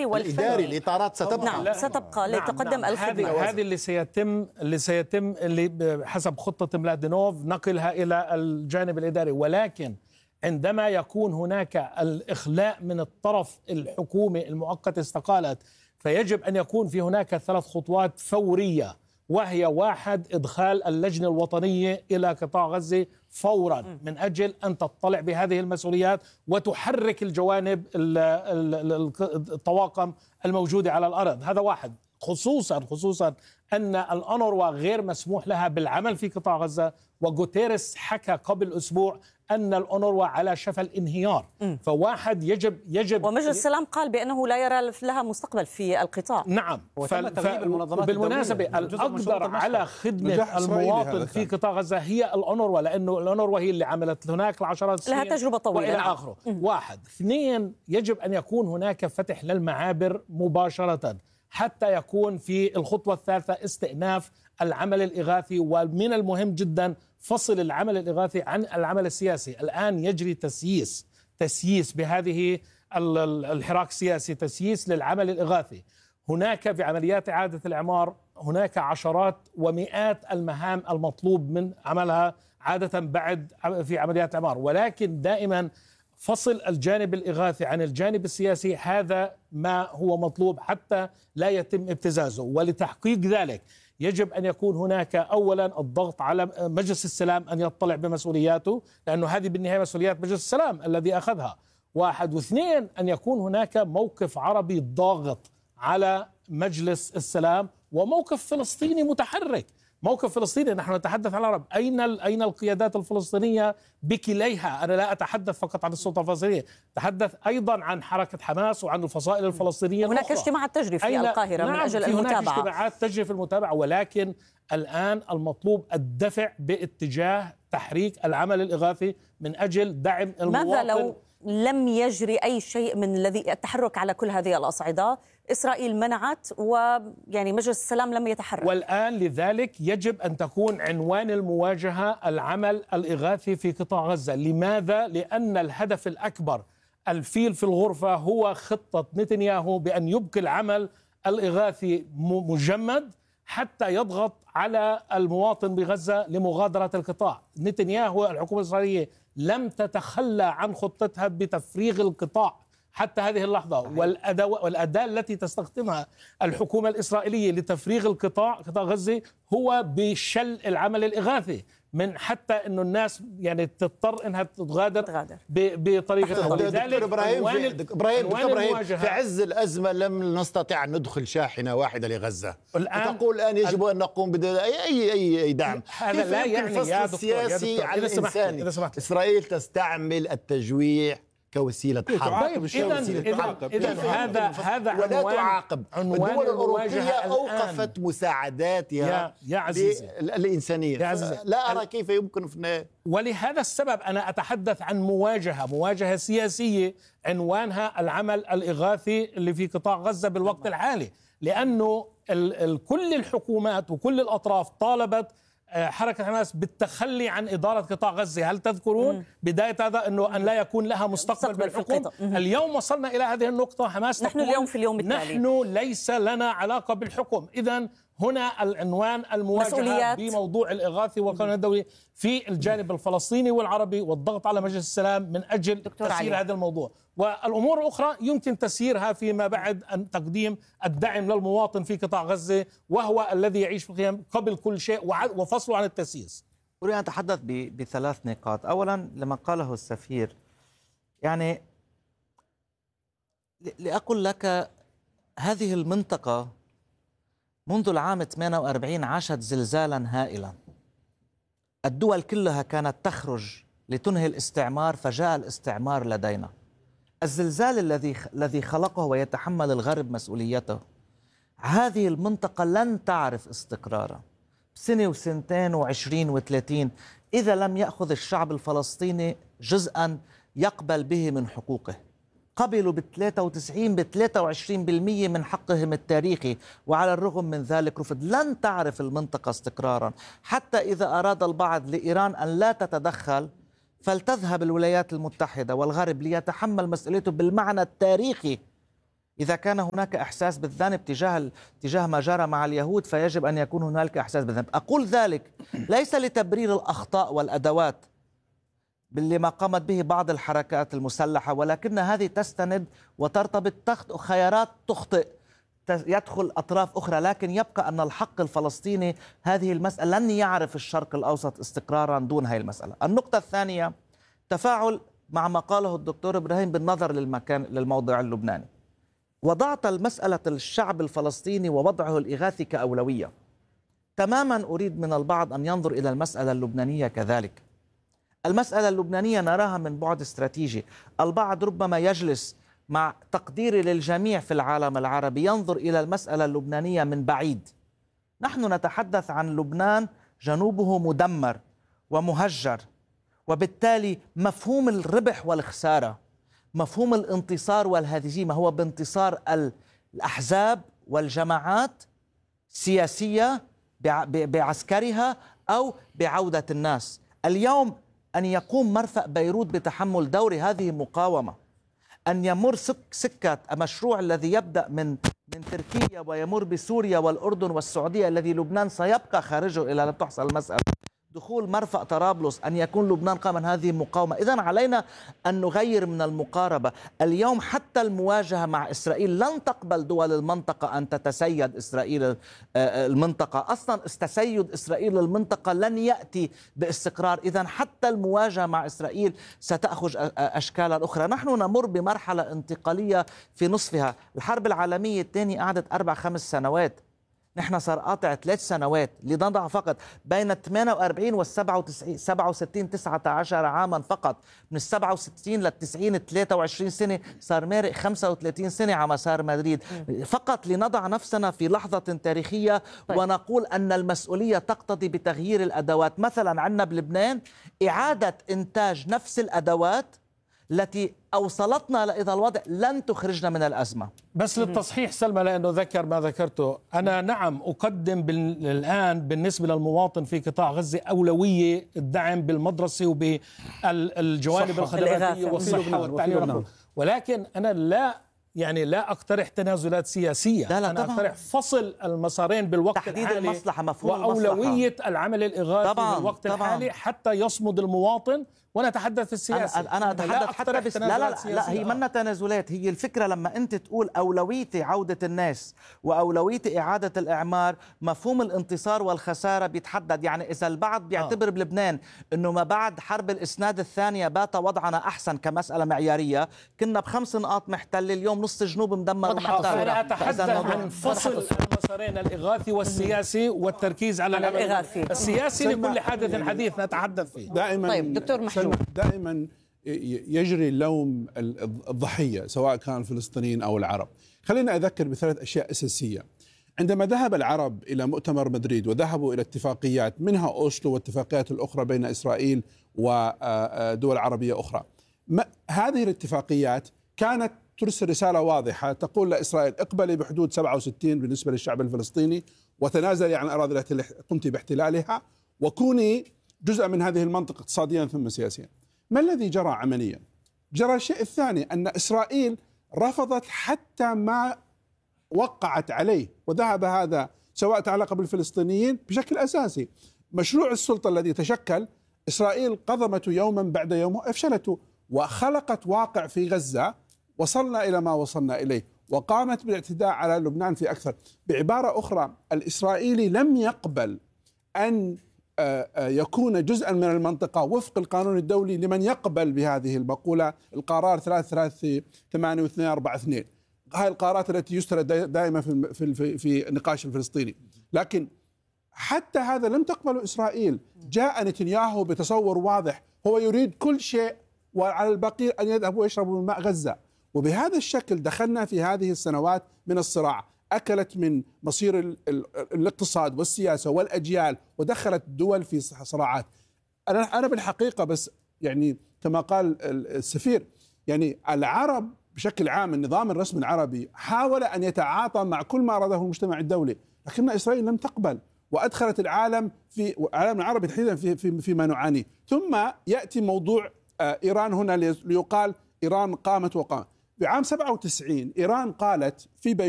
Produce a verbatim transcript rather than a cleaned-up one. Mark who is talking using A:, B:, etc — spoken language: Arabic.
A: الإداري والفني.
B: الإداري الإطارات ستبقى.
A: نعم ستبقى لتقدم
C: نعم.
A: الخدمة.
C: هذه اللي سيتم اللي سيتم اللي حسب خطة ملادينوف نقلها إلى الجانب الإداري، ولكن عندما يكون هناك الإخلاء من الطرف الحكومي المؤقت استقالت، فيجب أن يكون في هناك ثلاث خطوات فورية، وهي واحد إدخال اللجنة الوطنية إلى قطاع غزة فورا من أجل أن تطلع بهذه المسؤوليات وتحرك الجوانب الطواقم الموجودة على الأرض. هذا واحد، خصوصا خصوصا أن الأونروا غير مسموح لها بالعمل في قطاع غزة، وغوتيريس حكى قبل أسبوع أن الأونروا على شفا الانهيار. م. فواحد يجب يجب
A: ومجلس السلام قال بأنه لا يرى لها مستقبل في القطاع.
C: نعم.
D: ف...
C: بالمناسبة الأقدر على خدمة المواطن في قطاع غزة هي الأونروا، لأنه الأونروا هي اللي عملت هناك لعشرات السنين،
A: لها تجربة طويلة
C: وإلى آخره. واحد. اثنين، يجب أن يكون هناك فتح للمعابر مباشرة حتى يكون في الخطوة الثالثة استئناف العمل الإغاثي، ومن المهم جدا فصل العمل الإغاثي عن العمل السياسي. الآن يجري تسييس تسييس بهذه الحراك السياسي، تسييس للعمل الإغاثي. هناك في عمليات إعادة الإعمار هناك عشرات ومئات المهام المطلوب من عملها عادة بعد في عمليات الإعمار، ولكن دائما فصل الجانب الإغاثي عن الجانب السياسي هذا ما هو مطلوب حتى لا يتم ابتزازه. ولتحقيق ذلك يجب أن يكون هناك أولا الضغط على مجلس السلام أن يطلع بمسؤولياته، لأنه هذه بالنهاية مسؤوليات مجلس السلام الذي أخذها. واحد. واثنين، أن يكون هناك موقف عربي ضاغط على مجلس السلام وموقف فلسطيني متحرك. موقف فلسطيني، نحن نتحدث عن العرب، أين أين القيادات الفلسطينية بكليها؟ أنا لا أتحدث فقط عن السلطة الفلسطينية، أتحدث أيضا عن حركة حماس وعن الفصائل الفلسطينية.
A: هناك اجتماعات تجري في القاهرة من أجل المتابعة.
C: هناك اجتماعات تجري في المتابعة، ولكن الآن المطلوب الدفع باتجاه تحريك العمل الإغاثي من أجل دعم المواطن.
A: ماذا لو لم يجري أي شيء من الذي التحرك على كل هذه الأصعدة؟ إسرائيل منعت ويعني مجلس السلام لم يتحرك،
C: والآن لذلك يجب أن تكون عنوان المواجهة العمل الإغاثي في قطاع غزة. لماذا؟ لأن الهدف الأكبر الفيل في الغرفة هو خطة نتنياهو بأن يبقي العمل الإغاثي مجمد حتى يضغط على المواطن بغزة لمغادرة القطاع. نتنياهو الحكومة الإسرائيلية لم تتخلى عن خطتها بتفريغ القطاع حتى هذه اللحظة، والأداة التي تستخدمها الحكومة الإسرائيلية لتفريغ القطاع قطاع غزة هو بشل العمل الإغاثي، من حتى إنه الناس يعني تضطر إنها تغادر بطريقة.
B: دكتور إبراهيم إبراهيم في عز الأزمة لم نستطع أن ندخل شاحنة واحدة لغزة، تقول الآن يجب أن نقوم بأي أي أي دعم.
C: هذا لا يعني
B: الفصل السياسي على الإنساني. إسرائيل تستعمل التجويع كوسيلة حرب.
C: إذا هذا هذا
B: ولا تعاقب. الدول الأوروبية أوقفت مساعداتها
C: يا عزيزي
B: الإنسانية. لا أرى كيف يمكن في...
C: ولهذا السبب أنا أتحدث عن مواجهة مواجهة سياسية عنوانها العمل الإغاثي اللي في قطاع غزة بالوقت الحالي، لأنه ال ال كل الحكومات وكل الأطراف طالبت حركة حماس بالتخلي عن إدارة قطاع غزة. هل تذكرون مم. بداية هذا أنه أن لا يكون لها مستقبل بالحكم؟ اليوم وصلنا إلى هذه النقطة. حماس
A: نحن اليوم في اليوم
C: التالي نحن ليس لنا علاقة بالحكم. إذن هنا العنوان المواجهة مسؤوليات. بموضوع الإغاثة والقانون الدولي في الجانب الفلسطيني والعربي، والضغط على مجلس السلام من أجل تسيير هذا الموضوع. والأمور الأخرى يمكن تسييرها فيما بعد أن تقديم الدعم للمواطن في قطاع غزة، وهو الذي يعيش في الخيام قبل كل شيء، وفصله عن التسييس.
D: أريد أن أتحدث بثلاث نقاط. أولا، لما قاله السفير، يعني لأقول لك هذه المنطقة منذ العام ثمانية وأربعين عاشت زلزالا هائلا. الدول كلها كانت تخرج لتنهي الاستعمار، فجاء الاستعمار لدينا. الزلزال الذي الذي خلقه ويتحمل الغرب مسؤوليته. هذه المنطقة لن تعرف استقرارا سنة وسنتين وعشرين وثلاثين إذا لم يأخذ الشعب الفلسطيني جزءا يقبل به من حقوقه. قبلوا بثلاثة وتسعين بثلاثة وعشرين بالمئة من حقهم التاريخي، وعلى الرغم من ذلك رفض. لن تعرف المنطقة استقرارا حتى إذا أراد البعض لإيران أن لا تتدخل، فلتذهب الولايات المتحدة والغرب ليتحمل مسؤوليته بالمعنى التاريخي إذا كان هناك إحساس بالذنب تجاه تجاه ما جرى مع اليهود فيجب أن يكون هناك إحساس بالذنب. أقول ذلك ليس لتبرير الأخطاء والأدوات باللي ما قامت به بعض الحركات المسلحة، ولكن هذه تستند وترتبط تخطئ خيارات تخطئ يدخل أطراف أخرى، لكن يبقى أن الحق الفلسطيني هذه المسألة لن يعرف الشرق الأوسط استقرارا دون هذه المسألة. النقطة الثانية تفاعل مع ما قاله الدكتور إبراهيم بالنظر للمكان للموضوع اللبناني. وضعت المسألة الشعب الفلسطيني ووضعه الإغاثي كأولوية. تماما أريد من البعض أن ينظر إلى المسألة اللبنانية كذلك. المسألة اللبنانية نراها من بعد استراتيجي. البعض ربما يجلس مع تقديري للجميع في العالم العربي ينظر إلى المسألة اللبنانية من بعيد. نحن نتحدث عن لبنان جنوبه مدمر ومهجر، وبالتالي مفهوم الربح والخسارة، مفهوم الانتصار والهزيمة هو بانتصار الأحزاب والجماعات سياسية بعسكرها أو بعودة الناس. اليوم أن يقوم مرفأ بيروت بتحمل دور هذه مقاومة، أن يمر سك سكة مشروع الذي يبدأ من من تركيا ويمر بسوريا والأردن والسعودية الذي لبنان سيبقى خارجه إلى أن تحصل المسألة، دخول مرفأ طرابلس، أن يكون لبنان قام من هذه المقاومة. إذن علينا أن نغير من المقاربة. اليوم حتى المواجهة مع إسرائيل لن تقبل دول المنطقة أن تتسيد إسرائيل المنطقة، أصلا تسيد إسرائيل المنطقة لن يأتي باستقرار. إذن حتى المواجهة مع إسرائيل ستأخذ أشكالا أخرى. نحن نمر بمرحلة انتقالية في نصفها. الحرب العالمية الثانية قعدت أربع خمس سنوات، نحن صار قاطع ثلاث سنوات لنضع فقط بين الثمانية وأربعين والسبعة وستين تسعة عشر عاما فقط. من السبعة وستين للتسعين ثلاثة وعشرين سنة، صار مارق خمسة وثلاثين سنة على مسار مدريد، فقط لنضع نفسنا في لحظة تاريخية ونقول أن المسؤولية تقتضي بتغيير الأدوات. مثلا عندنا بلبنان إعادة إنتاج نفس الأدوات التي أوصلتنا إلى الوضع لن تخرجنا من الأزمة.
C: بس للتصحيح سلمى، لأنه ذكر ما ذكرته، أنا نعم أقدم الآن بالنسبة للمواطن في قطاع غزة أولوية الدعم بالمدرسة وبالجوانب الخدماتية والصحة والتعليم، ولكن أنا لا يعني لا أقترح تنازلات سياسية.
D: لا لا
C: أنا
D: طبعا.
C: أقترح فصل المسارين بالوقت
D: تحديد
C: الحالي،
D: المصلحة، مفهوم
C: وأولوية
D: المصلحة.
C: العمل الإغاثي
D: طبعا.
C: بالوقت
D: طبعا.
C: الحالي حتى يصمد المواطن. ونتحدث في السياسة.
D: أنا, أنا أتحدث حتى بس لا لا لا, لا هي منا تنازلات. هي الفكرة لما أنت تقول أولوية عودة الناس وأولوية إعادة الإعمار، مفهوم الانتصار والخسارة بيتحدد. يعني إذا البعض بيعتبر بلبنان أنه ما بعد حرب الإسناد الثانية بات وضعنا أحسن كمسألة معيارية، كنا بخمس نقاط محتل، اليوم نص جنوب مدمر.
C: أنا أتحدث عن فصل المسارين الإغاثي والسياسي والتركيز على
A: الإغاثي
C: السياسي. لكل حادث حديث نتحدث فيه
E: دائما.
A: طيب دكتور محجوب،
E: دائما يجري اللوم الضحية سواء كان الفلسطينيين أو العرب. خلينا أذكر بثلاث أشياء أساسية. عندما ذهب العرب إلى مؤتمر مدريد وذهبوا إلى اتفاقيات منها أوسلو والاتفاقيات الأخرى بين إسرائيل ودول عربية أخرى، هذه الاتفاقيات كانت ترسل رسالة واضحة تقول لإسرائيل اقبلي بحدود سبعة وستين بالنسبة للشعب الفلسطيني وتنازلي عن الأراضي التي قمت باحتلالها وكوني جزء من هذه المنطقة اقتصاديا ثم سياسيا. ما الذي جرى عمليا؟ جرى الشيء الثاني أن إسرائيل رفضت حتى ما وقعت عليه، وذهب هذا سواء تعلق بالفلسطينيين بشكل أساسي. مشروع السلطة الذي تشكل إسرائيل قضمته يوما بعد يوم وأفشلته، وخلقت واقع في غزة وصلنا إلى ما وصلنا إليه، وقامت بالاعتداء على لبنان في أكثر. بعبارة أخرى، الإسرائيلي لم يقبل أن يكون جزءا من المنطقة وفق القانون الدولي لمن يقبل بهذه المقولة، القرار ثلاثة ثلاثة ثمانية واثنين أربعة اثنين، هاي القرارات التي يسترد دائما في في في النقاش الفلسطيني. لكن حتى هذا لم تقبله إسرائيل. جاء نتنياهو بتصور واضح، هو يريد كل شيء وعلى البقية أن يذهبوا ويشربوا من ماء غزة. وبهذا الشكل دخلنا في هذه السنوات من الصراع، أكلت من مصير الاقتصاد والسياسة والأجيال ودخلت الدول في صراعات. أنا أنا بالحقيقة بس يعني كما قال السفير، يعني العرب بشكل عام النظام الرسمي العربي حاول أن يتعاطى مع كل ما أراده المجتمع الدولي، لكن إسرائيل لم تقبل وأدخلت العالم في العالم العربي تحديدا في في فيما نعانيه. ثم يأتي موضوع إيران هنا ليقال إيران قامت وقامت. بعام سبعة وتسعين إيران قالت في